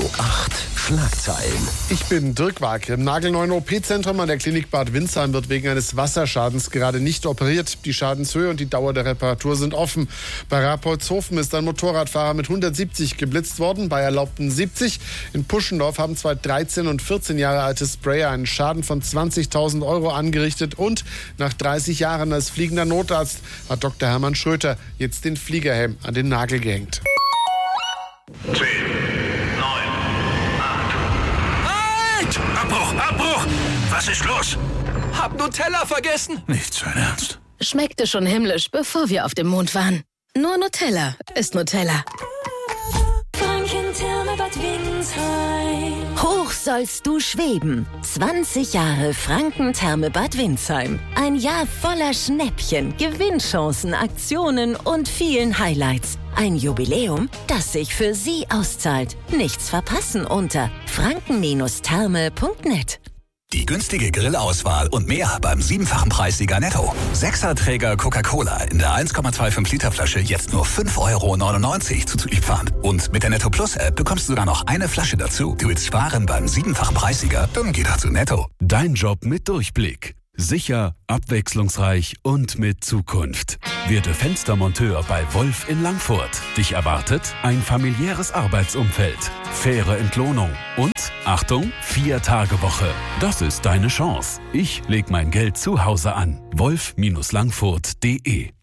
8 Schlagzeilen. Ich bin Dirk Wake. Im nagelneuen OP-Zentrum an der Klinik Bad Windsheim wird wegen eines Wasserschadens gerade nicht operiert. Die Schadenshöhe und die Dauer der Reparatur sind offen. Bei Rapoldshofen ist ein Motorradfahrer mit 170 geblitzt worden, bei erlaubten 70. In Puschendorf haben zwei 13 und 14 Jahre alte Sprayer einen Schaden von 20.000 € angerichtet. Und nach 30 Jahren als fliegender Notarzt hat Dr. Hermann Schröter jetzt den Fliegerhelm an den Nagel gehängt. 10, 9, 8. Halt! Abbruch! Was ist los? Hab Nutella vergessen. Nicht sein Ernst. Schmeckte schon himmlisch, bevor wir auf dem Mond waren. Nur Nutella ist Nutella. Franken-Therme Bad Windsheim. Hoch sollst du schweben. 20 Jahre Franken-Therme Bad Windsheim. Ein Jahr voller Schnäppchen, Gewinnchancen, Aktionen und vielen Highlights. Ein Jubiläum, das sich für Sie auszahlt. Nichts verpassen unter franken-therme.net. Die günstige Grillauswahl und mehr beim 7-fachen Preissieger Netto. 6er-Träger Coca-Cola in der 1,25 Liter Flasche jetzt nur 5,99 € zuzüglich Pfand. Und mit der Netto Plus App bekommst du sogar noch eine Flasche dazu. Du willst sparen beim 7-fachen Preissieger? Dann geh doch zu Netto. Dein Job mit Durchblick. Sicher, abwechslungsreich und mit Zukunft. Werde Fenstermonteur bei Wolf in Langfurt. Dich erwartet ein familiäres Arbeitsumfeld, faire Entlohnung und, Achtung, 4-Tage-Woche. Das ist deine Chance. Ich leg mein Geld zu Hause an. wolf-langfurt.de